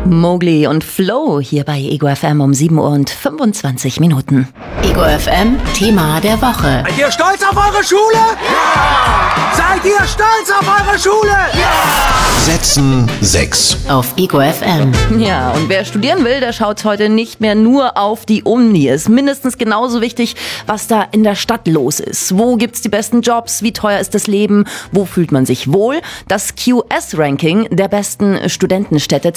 Mowgli und Flo hier bei Ego FM um 7 Uhr und 25 Minuten. Ego FM Thema der Woche. Seid ihr stolz auf eure Schule? Ja! Seid ihr stolz auf eure Schule? Ja! Sätzen 6. Auf Ego FM. Ja, und wer studieren will, der schaut heute nicht mehr nur auf die Uni. Ist mindestens genauso wichtig, was da in der Stadt los ist. Wo gibt's die besten Jobs? Wie teuer ist das Leben? Wo fühlt man sich wohl? Das QS-Ranking der besten Studentenstädte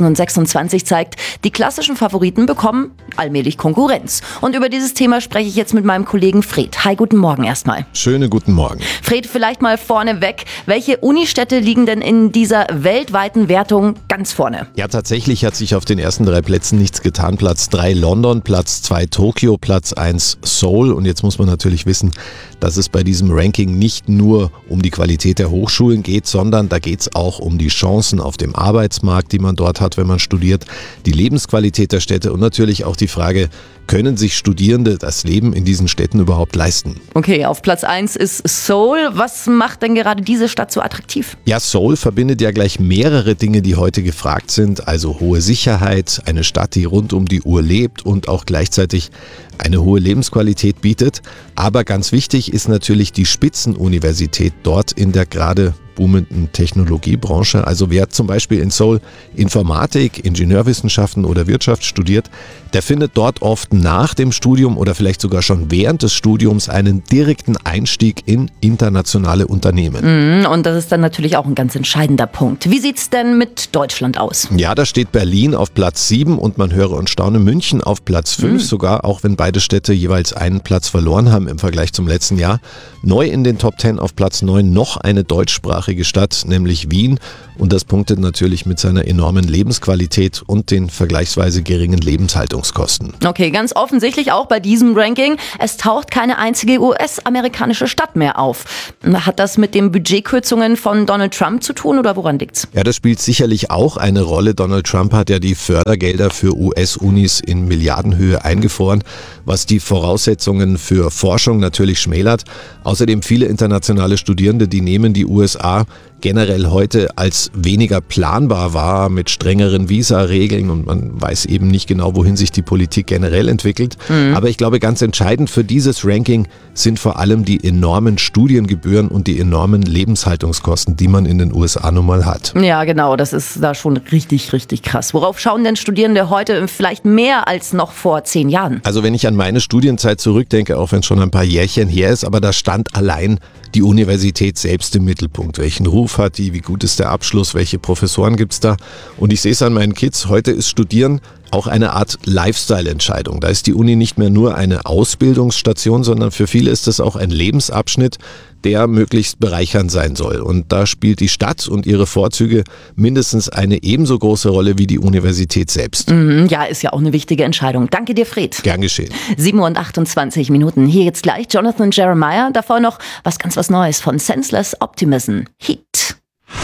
2026 zeigt, die klassischen Favoriten bekommen allmählich Konkurrenz. Und über dieses Thema spreche ich jetzt mit meinem Kollegen Fred. Hi, guten Morgen erstmal. Schönen guten Morgen. Fred, vielleicht mal vorneweg. Welche Unistädte liegen denn in dieser weltweiten Wertung ganz vorne? Ja, tatsächlich hat sich auf den ersten 3 Plätzen nichts getan. Platz 3 London, Platz 2 Tokio, Platz 1 Seoul. Und jetzt muss man natürlich wissen, dass es bei diesem Ranking nicht nur um die Qualität der Hochschulen geht, sondern da geht es auch um die Chancen auf dem Arbeitsmarkt, die man dort hat, wenn man studiert, die Lebensqualität der Städte und natürlich auch die Frage, können sich Studierende das Leben in diesen Städten überhaupt leisten? Okay, auf Platz 1 ist Seoul. Was macht denn gerade diese Stadt so attraktiv? Ja, Seoul verbindet ja gleich mehrere Dinge, die heute gefragt sind. Also hohe Sicherheit, eine Stadt, die rund um die Uhr lebt und auch gleichzeitig eine hohe Lebensqualität bietet. Aber ganz wichtig ist natürlich die Spitzenuniversität dort in der gerade boomenden Technologiebranche. Also wer zum Beispiel in Seoul Informatik, Ingenieurwissenschaften oder Wirtschaft studiert, der findet dort oft nach dem Studium oder vielleicht sogar schon während des Studiums einen direkten Einstieg in internationale Unternehmen. Und das ist dann natürlich auch ein ganz entscheidender Punkt. Wie sieht's denn mit Deutschland aus? Ja, da steht Berlin auf Platz 7 und man höre und staune, München auf Platz 5 sogar, auch wenn beide Städte jeweils einen Platz verloren haben im Vergleich zum letzten Jahr. Neu in den Top 10 auf Platz 9 noch eine deutschsprachige Stadt, nämlich Wien. Und das punktet natürlich mit seiner enormen Lebensqualität und den vergleichsweise geringen Lebenshaltungskosten. Okay, ganz offensichtlich auch bei diesem Ranking. Es taucht keine einzige US-amerikanische Stadt mehr auf. Hat das mit den Budgetkürzungen von Donald Trump zu tun oder woran liegt's? Ja, das spielt sicherlich auch eine Rolle. Donald Trump hat ja die Fördergelder für US-Unis in Milliardenhöhe eingefroren, was die Voraussetzungen für Forschung natürlich schmälert. Außerdem viele internationale Studierende, die nehmen die USA generell heute als weniger planbar wahr mit strengeren Visa-Regeln und man weiß eben nicht genau, wohin sich die Politik generell entwickelt. Aber ich glaube, ganz entscheidend für dieses Ranking sind vor allem die enormen Studiengebühren und die enormen Lebenshaltungskosten, die man in den USA nun mal hat. Ja, genau, das ist da schon richtig, richtig krass. Worauf schauen denn Studierende heute vielleicht mehr als noch vor 10 Jahren? Also wenn ich an meine Studienzeit zurückdenke, auch wenn es schon ein paar Jährchen her ist, aber da stand allein die Universität selbst im Mittelpunkt. Welchen Ruf hat die, wie gut ist der Abschluss, welche Professoren gibt's da? Und ich sehe es an meinen Kids, heute ist Studieren auch eine Art Lifestyle-Entscheidung. Da ist die Uni nicht mehr nur eine Ausbildungsstation, sondern für viele ist es auch ein Lebensabschnitt, der möglichst bereichernd sein soll. Und da spielt die Stadt und ihre Vorzüge mindestens eine ebenso große Rolle wie die Universität selbst. Ja, ist ja auch eine wichtige Entscheidung. Danke dir, Fred. Gern geschehen. 7 Uhr und 28 Minuten. Hier jetzt gleich Jonathan Jeremiah. Davor noch was Neues von Senseless Optimism. Heat.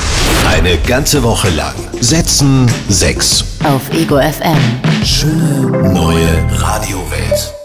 Eine ganze Woche lang Sätzen 6. Auf Ego FM. Schöne neue Radiowelt.